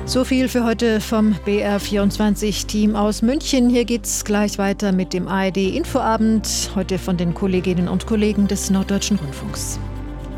So viel für heute vom BR24-Team aus München. Hier geht's gleich weiter mit dem ARD-Infoabend, heute von den Kolleginnen und Kollegen des Norddeutschen Rundfunks.